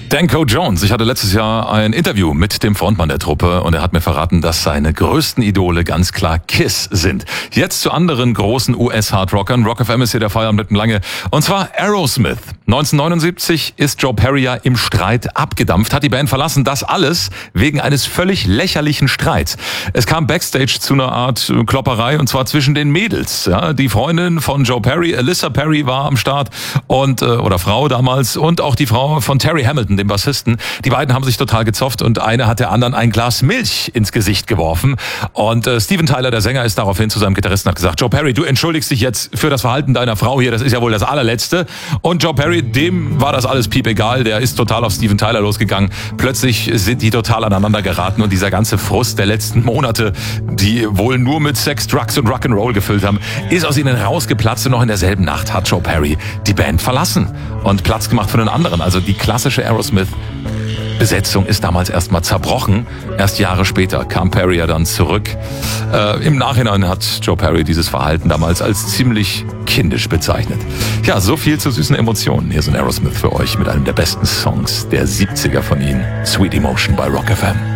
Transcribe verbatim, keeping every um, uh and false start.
Danko Jones. Ich hatte letztes Jahr ein Interview mit dem Frontmann der Truppe und er hat mir verraten, dass seine größten Idole ganz klar Kiss sind. Jetzt zu anderen großen U S-Hardrockern. Rock F M ist hier der Feierabend mit dem Lange. Und zwar Aerosmith. neunzehnhundertneunundsiebzig ist Joe Perry ja im Streit abgedampft, hat die Band verlassen. Das alles wegen eines völlig lächerlichen Streits. Es kam backstage zu einer Art Klopperei und zwar zwischen den Mädels. Ja, die Freundin von Joe Perry, Alyssa Perry, war am Start und äh, oder Frau damals und auch die Frau von Terry Hamilton, dem Bassisten. Die beiden haben sich total gezofft und eine hat der anderen ein Glas Milch ins Gesicht geworfen. Und äh, Steven Tyler, der Sänger, ist daraufhin zu seinem Gitarristen und hat gesagt, Joe Perry, du entschuldigst dich jetzt für das Verhalten deiner Frau hier, das ist ja wohl das allerletzte. Und Joe Perry, dem war das alles piepegal, der ist total auf Steven Tyler losgegangen. Plötzlich sind die total aneinander geraten und dieser ganze Frust der letzten Monate, die wohl nur mit Sex, Drugs und Rock'n'Roll gefüllt haben, ist aus ihnen rausgeplatzt und noch in derselben Nacht hat Joe Perry die Band verlassen und Platz gemacht für den anderen. Also die klassische Aerosmith-Besetzung ist damals erstmal zerbrochen. Erst Jahre später kam Perry ja dann zurück. Äh, Im Nachhinein hat Joe Perry dieses Verhalten damals als ziemlich kindisch bezeichnet. Ja, so viel zu süßen Emotionen. Hier sind Aerosmith für euch mit einem der besten Songs der siebziger von ihnen. Sweet Emotion bei Rock F M.